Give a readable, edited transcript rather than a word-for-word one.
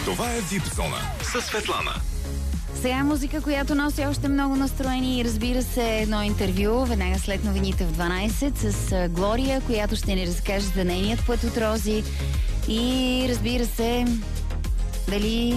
Това е VIP Зона със Светлана. Сега музика, която носи още много настроение и разбира се едно интервю веднага след новините в 12 с Глория, която ще ни разкаже за нейният път от рози и разбира се дали